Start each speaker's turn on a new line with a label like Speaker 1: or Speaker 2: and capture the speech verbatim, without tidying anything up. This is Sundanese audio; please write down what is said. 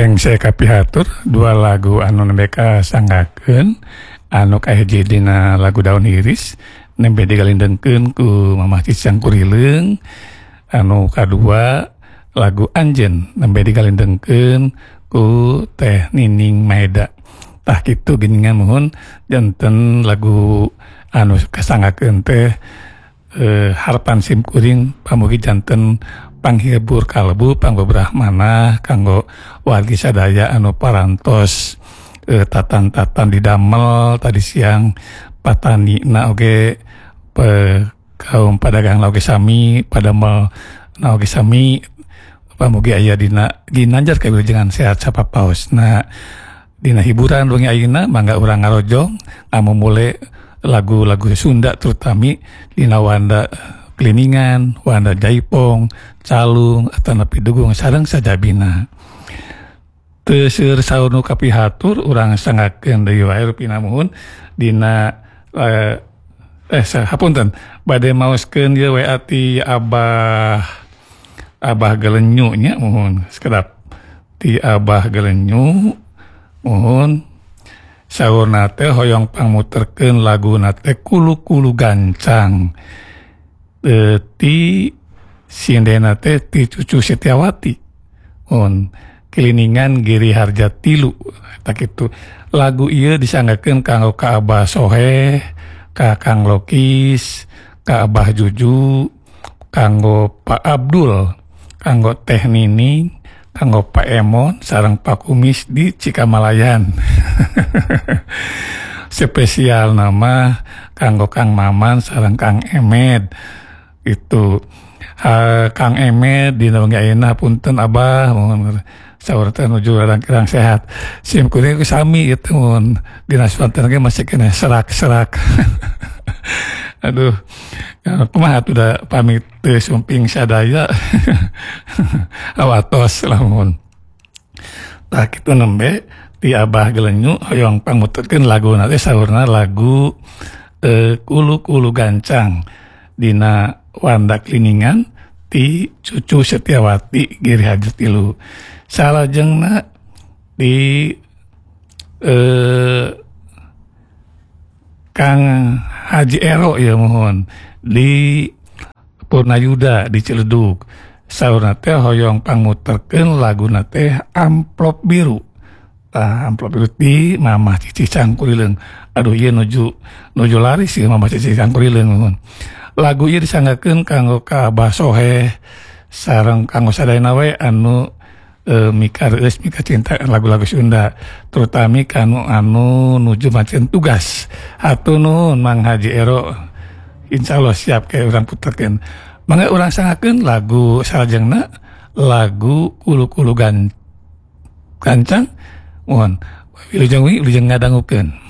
Speaker 1: Bareng saya kapihatur dua lagu anu nembe kasanggakeun anu kahiji dina lagu Daun Iris nembe digalindengkeun ku Mamah Cicang Kurileung, anu kadua lagu Anjeun nembe digalindengkeun ku Teh Nining Maeda. Tah kitu geuningan mohon janten lagu anu kasanggakeun teh eh, harapan sim kuring pamugi janten panghibur kalbu pangbebrah manah kanggo wargi sadaya anu parantos eh, tatan-tatan didamel tadi siang patani na oge pe, kaum padagang oge sami padamel na oge sami pamugi aya dina ginanjar kawilujengan sehat sapapaos. Nah dina hiburan wengi ayeuna mangga urang ngarojong anu mule lagu-lagu Sunda terutami dina wanda Kliningan, Wanda Jaipong, Calung, atau napi dugung sareng sajabina. Teu seueur saur nu kapihatur urang sangakeun deui wae rupina muhun dina eh, eh hapunten bade maoskeun ieu W A ti Abah Abah Gelenyu nya muhun sekedap ti Abah Gelenyu muhun saurna teh hoyong pangmuterkeun laguna teh Kulu-Kulu Gancang. E, ti sindena teh ti Cucu Setiawati on Kliningan Giri Harja Tilu tak itu lagu ieu disanggakeun kanggo ka Abah Sohe, ka Kang Lokis, ka Abah Juju, kanggo Pak Abdul, kanggo Teh Nining, kanggo Pak Emon sareng Pak Kumis di Cikamalayan. Spesial nama kanggo Kang Maman sareng Kang Emed itu uh, Kang Emed dina wengi ayeuna punten Abah mohon saur teh nuju rarang-rarang sehat sim kuring sami itu mun dina swanten ge masih kena serak-serak. Aduh kumaha atuh da pamit teu sumping sadaya. Awatos lamun tah kitu nembe ti Abah Gelenyu hoyong pangmuterkeun laguna teh saurna lagu eh, Kulu-Kulu Gancang dina Wanda Kliningan ti Cucu Setiawati Giri Harja Tilu. Salajengna di eh, Kang Haji Ero ya mohon di Purnayuda di Ciledug. Saurna teh hoyong pangmuterkeun laguna teh Amplop Biru. Tah amplop biru ti Mamah Cicang Kurileung. Aduh ieu nuju nuju laris ieu Mamah Cicang Kurileung mohon. Lagu ieu disanggakeun kanggo ka Abah Sohe sareng kanggo sadayana we anu e, mika reueus mika cinta lagu-lagu Sunda terutami kanu anu nuju maceun tugas. Hatur nuhun Mang Haji Ero. Insyaallah siap ke urang puterkeun. Mangga urang sangakeun lagu salajengna lagu Kulu-Kulu Gancang mohon wilujeng wilujeng ngadangukeun.